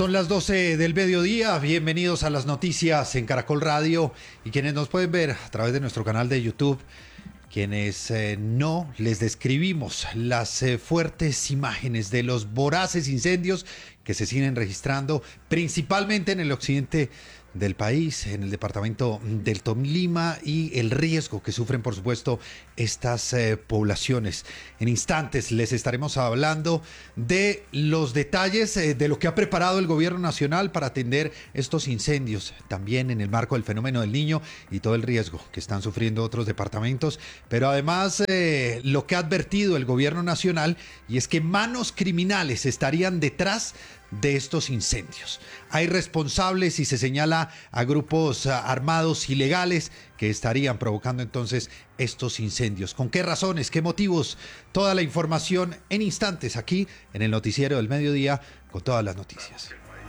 Son las 12 del mediodía, bienvenidos a las noticias en Caracol Radio y quienes nos pueden ver a través de nuestro canal de YouTube, quienes no les describimos las fuertes imágenes de los voraces incendios que se siguen registrando principalmente en el occidente del país, en el departamento del Tolima y el riesgo que sufren, por supuesto, estas poblaciones. En instantes les estaremos hablando de los detalles de lo que ha preparado el gobierno nacional para atender estos incendios, también en el marco del fenómeno del Niño y todo el riesgo que están sufriendo otros departamentos, pero además lo que ha advertido el gobierno nacional, y es que manos criminales estarían detrás de estos incendios. Hay responsables y se señala a grupos armados ilegales que estarían provocando entonces estos incendios. ¿Con qué razones? ¿Qué motivos? Toda la información en instantes aquí en el Noticiero del Mediodía con todas las noticias.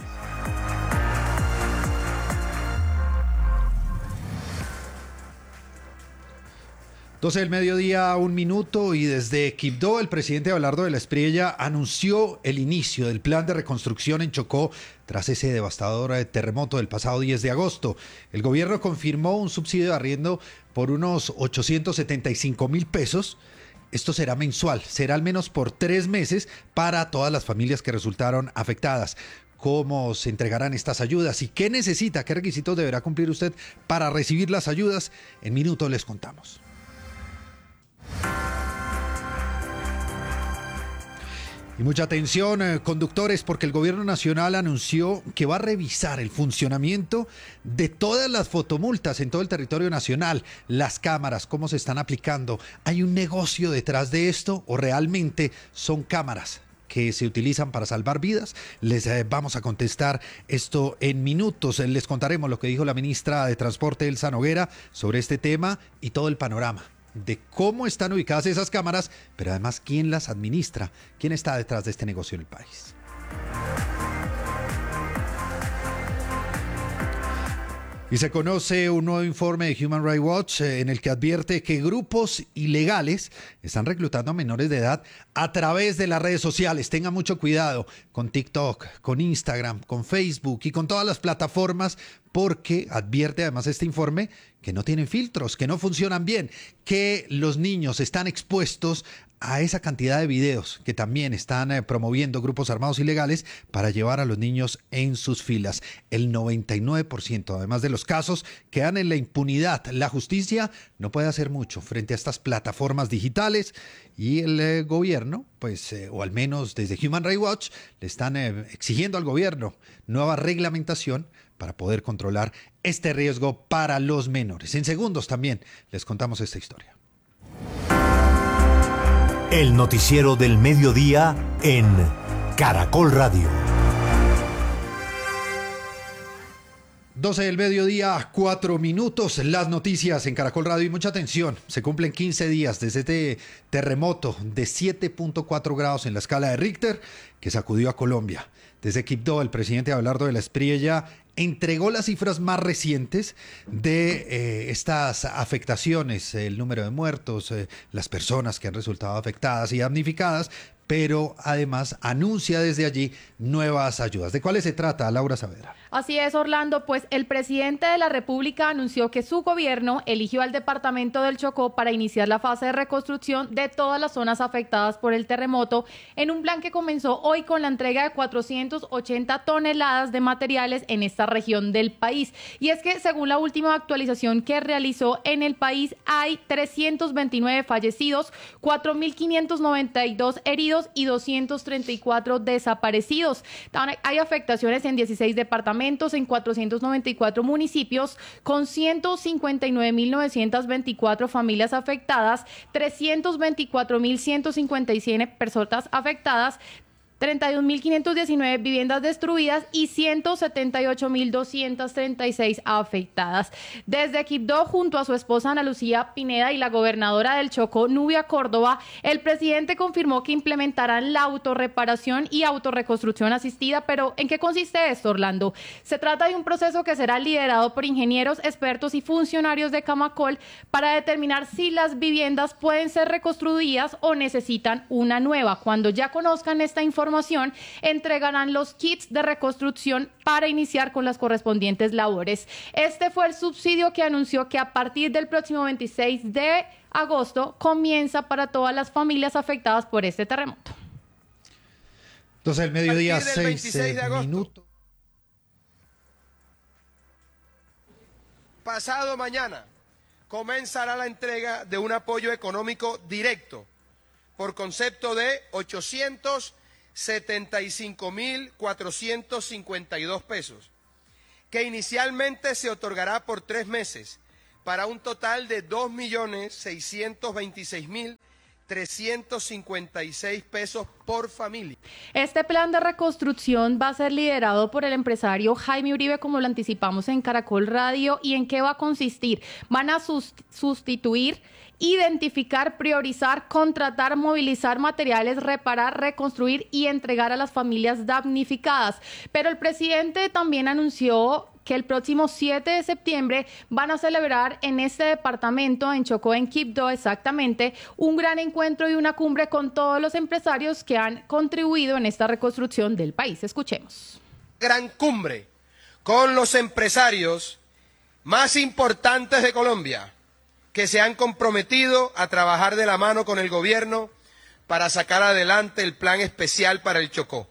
12 del mediodía, 1 minuto, y desde Quibdó el presidente Abelardo de la Espriella anunció el inicio del plan de reconstrucción en Chocó tras ese devastador terremoto del pasado 10 de agosto. El gobierno confirmó un subsidio de arriendo por unos 875.000 pesos. Esto será mensual, será al menos por 3 meses para todas las familias que resultaron afectadas. ¿Cómo se entregarán estas ayudas y qué necesita, qué requisitos deberá cumplir usted para recibir las ayudas? En minutos les contamos. Y mucha atención, conductores, porque el gobierno nacional anunció que va a revisar el funcionamiento de todas las fotomultas en todo el territorio nacional, las cámaras, cómo se están aplicando. ¿Hay un negocio detrás de esto o realmente son cámaras que se utilizan para salvar vidas? Les vamos a contestar esto en minutos. Les contaremos lo que dijo la ministra de Transporte, Elsa Noguera, sobre este tema y todo el panorama de cómo están ubicadas esas cámaras, pero además quién las administra, quién está detrás de este negocio en el país. Y se conoce un nuevo informe de Human Rights Watch en el que advierte que grupos ilegales están reclutando a menores de edad a través de las redes sociales. Tengan mucho cuidado con TikTok, con Instagram, con Facebook y con todas las plataformas, porque advierte además este informe que no tienen filtros, que no funcionan bien, que los niños están expuestos a esa cantidad de videos que también están promoviendo grupos armados ilegales para llevar a los niños en sus filas. El 99%, además de los casos, quedan en la impunidad. La justicia no puede hacer mucho frente a estas plataformas digitales y el gobierno, pues, o al menos desde Human Rights Watch, le están exigiendo al gobierno nueva reglamentación para poder controlar este riesgo para los menores. En segundos también les contamos esta historia. El noticiero del mediodía en Caracol Radio. 12 del mediodía, 4 minutos, las noticias en Caracol Radio y mucha atención. Se cumplen 15 días desde este terremoto de 7.4 grados en la escala de Richter que sacudió a Colombia. Desde Quibdó, el presidente Abelardo de la Espriella entregó las cifras más recientes de estas afectaciones, el número de muertos, las personas que han resultado afectadas y damnificadas, pero además anuncia desde allí nuevas ayudas. ¿De cuáles se trata, Laura Saavedra? Así es, Orlando, pues el presidente de la República anunció que su gobierno eligió al departamento del Chocó para iniciar la fase de reconstrucción de todas las zonas afectadas por el terremoto en un plan que comenzó hoy con la entrega de 480 toneladas de materiales en esta región del país. Y es que según la última actualización que realizó en el país hay 329 fallecidos, 4.592 heridos y 234 desaparecidos. Hay afectaciones en 16 departamentos, en 494 municipios, con 159.924 familias afectadas, 324.157 personas afectadas, 31.519 viviendas destruidas y 178.236 afectadas. Desde Quibdó, junto a su esposa Ana Lucía Pineda y la gobernadora del Chocó, Nubia Córdoba, el presidente confirmó que implementarán la autorreparación y autorreconstrucción asistida. Pero, ¿en qué consiste esto, Orlando? Se trata de un proceso que será liderado por ingenieros, expertos y funcionarios de Camacol para determinar si las viviendas pueden ser reconstruidas o necesitan una nueva. Cuando ya conozcan esta información, información, entregarán los kits de reconstrucción para iniciar con las correspondientes labores. Este fue el subsidio que anunció que a partir del próximo 26 de agosto comienza para todas las familias afectadas por este terremoto. Entonces, el mediodía, 6 minutos. Pasado mañana comenzará la entrega de un apoyo económico directo por concepto de 875.452 pesos, que inicialmente se otorgará por 3 meses para un total de 2.626.356 pesos por familia. Este plan de reconstrucción va a ser liderado por el empresario Jaime Uribe, como lo anticipamos en Caracol Radio. ¿Y en qué va a consistir? Van a sustituir, identificar, priorizar, contratar, movilizar materiales, reparar, reconstruir y entregar a las familias damnificadas. Pero el presidente también anunció que el próximo 7 de septiembre van a celebrar en este departamento, en Chocó, en Quibdó exactamente, un gran encuentro y una cumbre con todos los empresarios que han contribuido en esta reconstrucción del país. Escuchemos. Gran cumbre con los empresarios más importantes de Colombia, que se han comprometido a trabajar de la mano con el gobierno para sacar adelante el plan especial para el Chocó.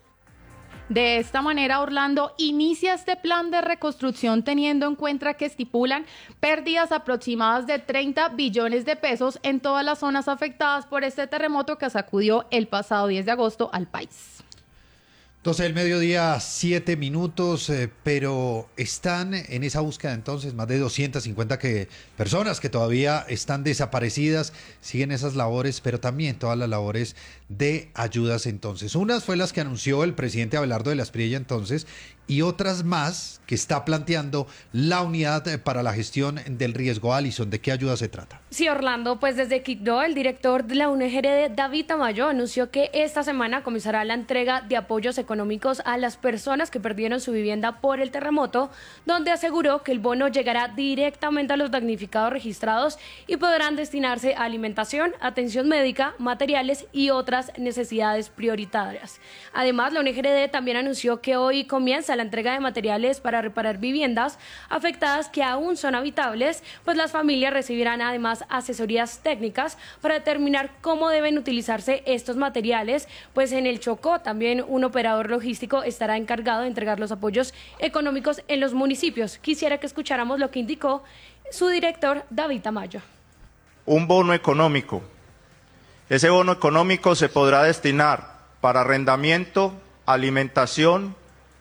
De esta manera, Orlando inicia este plan de reconstrucción teniendo en cuenta que estipulan pérdidas aproximadas de 30 billones de pesos en todas las zonas afectadas por este terremoto que sacudió el pasado 10 de agosto al país. Entonces, el mediodía, 7 minutos, pero están en esa búsqueda entonces más de 250 personas que todavía están desaparecidas, siguen esas labores, pero también todas las labores de ayudas entonces. Unas fue las que anunció el presidente Abelardo de la Espriella entonces, y otras más que está planteando la unidad para la gestión del riesgo. Alison, ¿de qué ayuda se trata? Sí, Orlando, pues desde Quibdó, el director de la UNGRD, David Tamayo, anunció que esta semana comenzará la entrega de apoyos económicos a las personas que perdieron su vivienda por el terremoto, donde aseguró que el bono llegará directamente a los damnificados registrados y podrán destinarse a alimentación, atención médica, materiales y otras necesidades prioritarias. Además, la UNGRD también anunció que hoy comienza la entrega de materiales para reparar viviendas afectadas que aún son habitables, pues las familias recibirán además asesorías técnicas para determinar cómo deben utilizarse estos materiales, pues en el Chocó también un operador logístico estará encargado de entregar los apoyos económicos en los municipios. Quisiera que escucháramos lo que indicó su director, David Tamayo. Un bono económico. Ese bono económico se podrá destinar para arrendamiento, alimentación,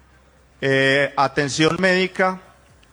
atención médica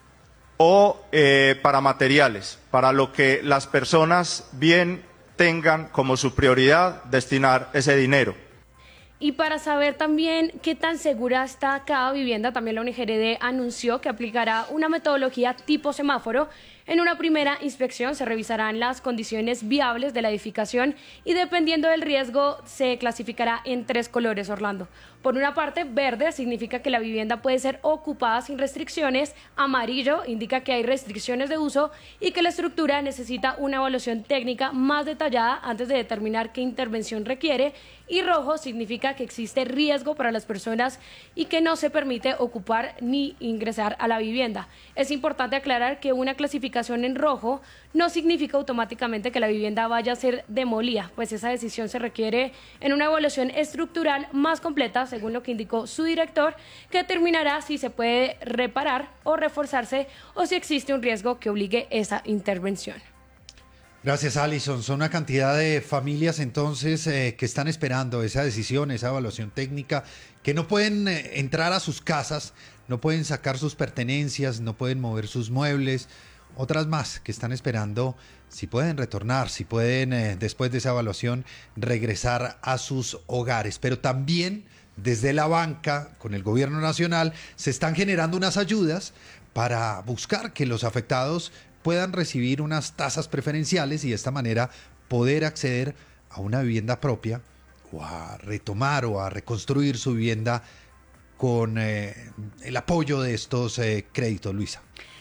o para materiales, para lo que las personas bien tengan como su prioridad destinar ese dinero. Y para saber también qué tan segura está cada vivienda, también la UNGRD anunció que aplicará una metodología tipo semáforo. En una primera inspección se revisarán las condiciones viables de la edificación y dependiendo del riesgo se clasificará en 3 colores, Orlando. Por una parte, verde significa que la vivienda puede ser ocupada sin restricciones, amarillo indica que hay restricciones de uso y que la estructura necesita una evaluación técnica más detallada antes de determinar qué intervención requiere, y rojo significa que existe riesgo para las personas y que no se permite ocupar ni ingresar a la vivienda. Es importante aclarar que una clasificación en rojo no significa automáticamente que la vivienda vaya a ser demolida, pues esa decisión se requiere en una evaluación estructural más completa, según lo que indicó su director, que determinará si se puede reparar o reforzarse o si existe un riesgo que obligue esa intervención. Gracias, Alison. Son una cantidad de familias entonces que están esperando esa decisión, esa evaluación técnica, que no pueden entrar a sus casas, no pueden sacar sus pertenencias, no pueden mover sus muebles. Otras más que están esperando si pueden retornar, si pueden después de esa evaluación regresar a sus hogares. Pero también desde la banca, con el gobierno nacional, se están generando unas ayudas para buscar que los afectados puedan recibir unas tasas preferenciales y de esta manera poder acceder a una vivienda propia o a retomar o a reconstruir su vivienda con el apoyo de estos créditos, Luisa.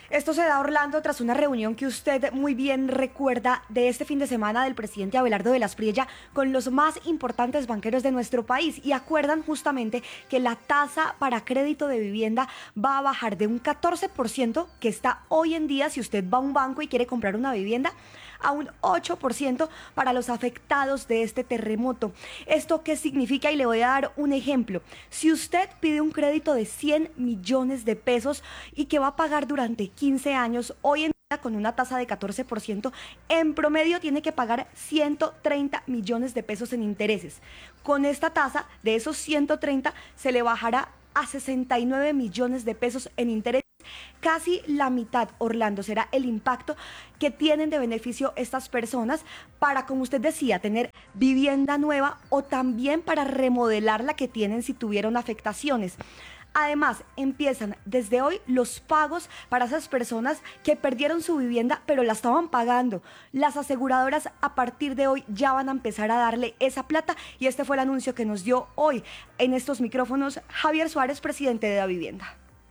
Esto se da, Orlando, tras una reunión que usted muy bien recuerda de este fin de semana del presidente Abelardo de la Espriella con los más importantes banqueros de nuestro país, y acuerdan justamente que la tasa para crédito de vivienda va a bajar de un 14% que está hoy en día si usted va a un banco y quiere comprar una vivienda, a un 8% para los afectados de este terremoto. ¿Esto qué significa? Y le voy a dar un ejemplo. Si usted pide un crédito de 100 millones de pesos y que va a pagar durante 15 años, hoy en día con una tasa de 14%, en promedio tiene que pagar 130 millones de pesos en intereses. Con esta tasa, de esos 130, se le bajará a 69 millones de pesos en intereses. Casi la mitad, Orlando, será el impacto que tienen de beneficio estas personas para, como usted decía, tener vivienda nueva o también para remodelar la que tienen si tuvieron afectaciones. Además, empiezan desde hoy los pagos para esas personas que perdieron su vivienda pero la estaban pagando. Las aseguradoras a partir de hoy ya van a empezar a darle esa plata, y este fue el anuncio que nos dio hoy en estos micrófonos Javier Suárez, presidente de Davivienda.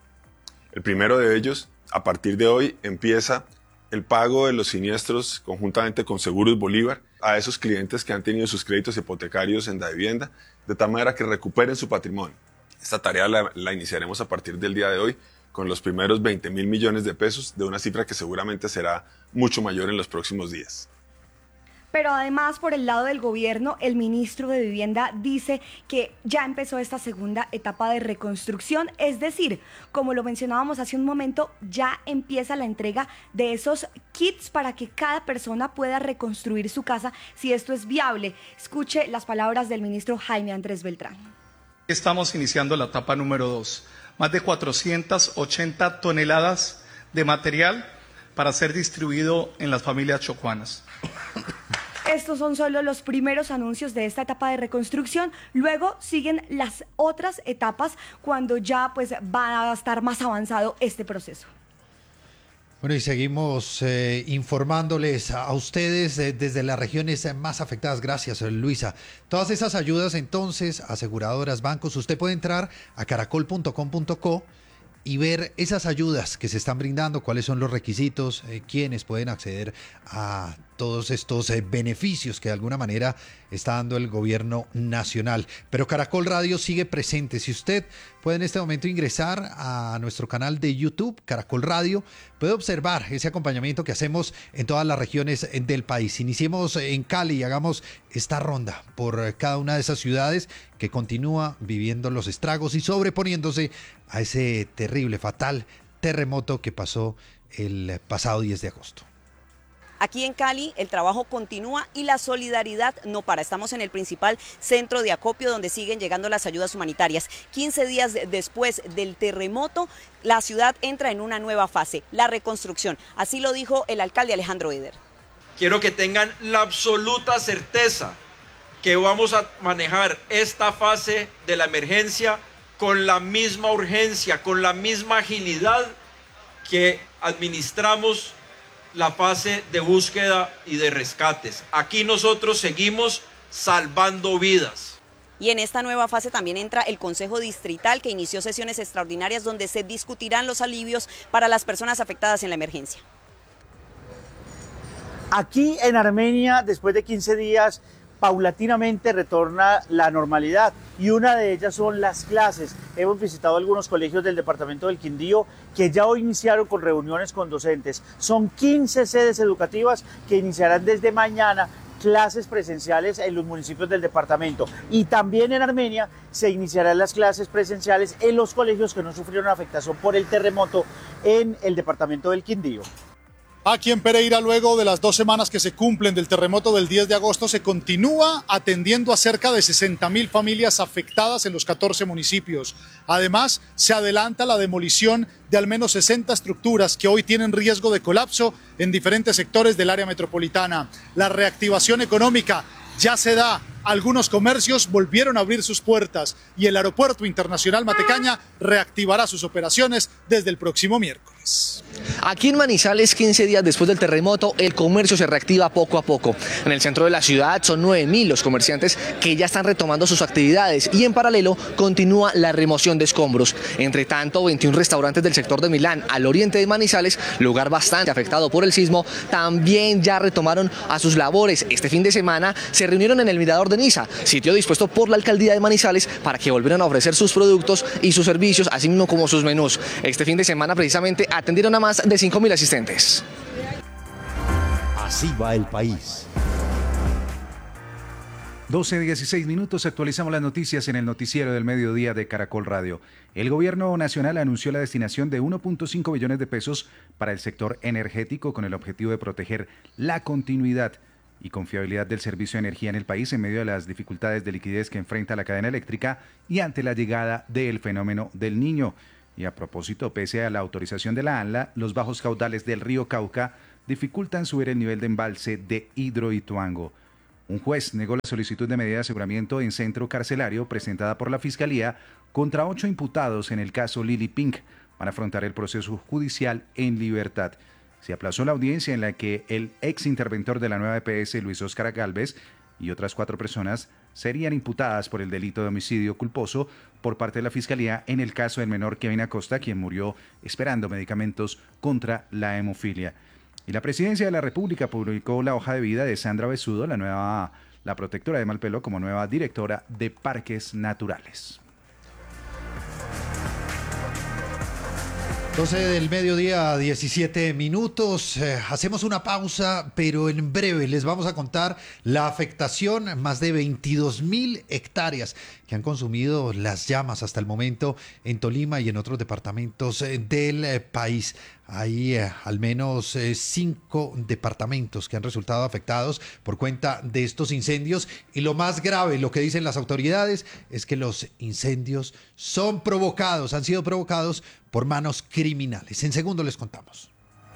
El primero de ellos, a partir de hoy, empieza el pago de los siniestros conjuntamente con Seguros Bolívar a esos clientes que han tenido sus créditos hipotecarios en Davivienda, de tal manera que recuperen su patrimonio. Esta tarea la iniciaremos a partir del día de hoy con los primeros 20.000 millones de pesos, de una cifra que seguramente será mucho mayor en los próximos días. Pero además, por el lado del gobierno, el ministro de Vivienda dice que ya empezó esta segunda etapa de reconstrucción, es decir, como lo mencionábamos hace un momento, ya empieza la entrega de esos kits para que cada persona pueda reconstruir su casa si esto es viable. Escuche las palabras del ministro Jaime Andrés Beltrán. Estamos iniciando la etapa número 2, más de 480 toneladas de material para ser distribuido en las familias chocuanas. Estos son solo los primeros anuncios de esta etapa de reconstrucción. Luego siguen las otras etapas cuando ya pues va a estar más avanzado este proceso. Bueno, y seguimos informándoles a ustedes desde las regiones más afectadas. Gracias, Luisa. Todas esas ayudas, entonces, aseguradoras, bancos, usted puede entrar a caracol.com.co y ver esas ayudas que se están brindando, cuáles son los requisitos, quiénes pueden acceder a todos estos beneficios que de alguna manera está dando el gobierno nacional. Pero Caracol Radio sigue presente. Si usted puede en este momento ingresar a nuestro canal de YouTube, Caracol Radio, puede observar ese acompañamiento que hacemos en todas las regiones del país. Iniciemos en Cali y hagamos esta ronda por cada una de esas ciudades que continúa viviendo los estragos y sobreponiéndose a ese terrible, fatal terremoto que pasó el pasado 10 de agosto. Aquí en Cali el trabajo continúa y la solidaridad no para. Estamos en el principal centro de acopio donde siguen llegando las ayudas humanitarias. 15 días después del terremoto, la ciudad entra en una nueva fase, la reconstrucción. Así lo dijo el alcalde Alejandro Eder. Quiero que tengan la absoluta certeza que vamos a manejar esta fase de la emergencia con la misma urgencia, con la misma agilidad que administramos la fase de búsqueda y de rescates. Aquí nosotros seguimos salvando vidas. Y en esta nueva fase también entra el Consejo Distrital, que inició sesiones extraordinarias donde se discutirán los alivios para las personas afectadas en la emergencia. Aquí en Armenia, después de 15 días, paulatinamente retorna la normalidad y una de ellas son las clases. Hemos visitado algunos colegios del departamento del Quindío que ya hoy iniciaron con reuniones con docentes. Son 15 sedes educativas que iniciarán desde mañana clases presenciales en los municipios del departamento. Y también en Armenia se iniciarán las clases presenciales en los colegios que no sufrieron afectación por el terremoto en el departamento del Quindío. Aquí en Pereira, luego de las 2 semanas que se cumplen del terremoto del 10 de agosto, se continúa atendiendo a cerca de 60.000 familias afectadas en los 14 municipios. Además, se adelanta la demolición de al menos 60 estructuras que hoy tienen riesgo de colapso en diferentes sectores del área metropolitana. La reactivación económica ya se da. Algunos comercios volvieron a abrir sus puertas y el Aeropuerto Internacional Matecaña reactivará sus operaciones desde el próximo miércoles. Aquí en Manizales, 15 días después del terremoto, el comercio se reactiva poco a poco. En el centro de la ciudad son 9.000 los comerciantes que ya están retomando sus actividades y en paralelo continúa la remoción de escombros. Entre tanto, 21 restaurantes del sector de Milán, al oriente de Manizales, lugar bastante afectado por el sismo, también ya retomaron a sus labores. Este fin de semana se reunieron en el Mirador de Niza, sitio dispuesto por la alcaldía de Manizales para que volvieran a ofrecer sus productos y sus servicios, así mismo como sus menús. Este fin de semana precisamente atendieron a más de 5.000 asistentes. Así va el país. 12:16 minutos, actualizamos las noticias en el noticiero del mediodía de Caracol Radio. El gobierno nacional anunció la destinación de 1.5 billones de pesos para el sector energético con el objetivo de proteger la continuidad y confiabilidad del servicio de energía en el país en medio de las dificultades de liquidez que enfrenta la cadena eléctrica y ante la llegada del fenómeno del Niño. Y a propósito, pese a la autorización de la ANLA, los bajos caudales del río Cauca dificultan subir el nivel de embalse de Hidroituango. Un juez negó la solicitud de medida de aseguramiento en centro carcelario presentada por la Fiscalía contra 8 imputados en el caso Lili Pink para afrontar el proceso judicial en libertad. Se aplazó la audiencia en la que el ex interventor de la nueva EPS, Luis Óscar Gálvez, y otras 4 personas serían imputadas por el delito de homicidio culposo por parte de la Fiscalía en el caso del menor Kevin Acosta, quien murió esperando medicamentos contra la hemofilia. Y la Presidencia de la República publicó la hoja de vida de Sandra Besudo, la protectora de Malpelo, como nueva directora de Parques Naturales. 12 del mediodía, 17 minutos. Hacemos una pausa, pero en breve les vamos a contar la afectación, más de 22.000 hectáreas que han consumido las llamas hasta el momento en Tolima y en otros departamentos del país. Hay al menos 5 departamentos que han resultado afectados por cuenta de estos incendios y lo más grave, lo que dicen las autoridades, es que los incendios han sido provocados por manos criminales. En segundo les contamos.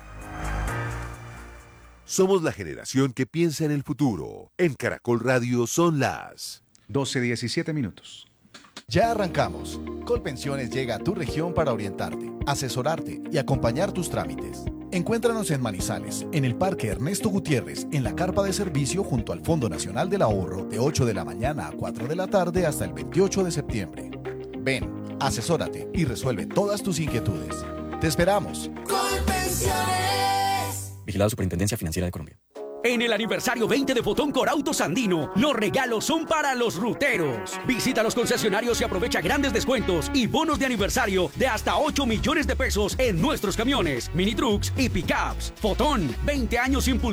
Somos la generación que piensa en el futuro. En Caracol Radio son las 12:17 minutos. Ya arrancamos. Colpensiones llega a tu región para orientarte, asesorarte y acompañar tus trámites. Encuéntranos en Manizales, en el Parque Ernesto Gutiérrez, en la carpa de servicio junto al Fondo Nacional del Ahorro, de 8 de la mañana a 4 de la tarde hasta el 28 de septiembre. Ven, asesórate y resuelve todas tus inquietudes. ¡Te esperamos! Colpensiones. Vigilado Superintendencia Financiera de Colombia. En el aniversario 20 de Fotón Corautos Andino, los regalos son para los ruteros. Visita los concesionarios y aprovecha grandes descuentos y bonos de aniversario de hasta 8 millones de pesos en nuestros camiones, mini trucks y pickups. Fotón, 20 años impulsando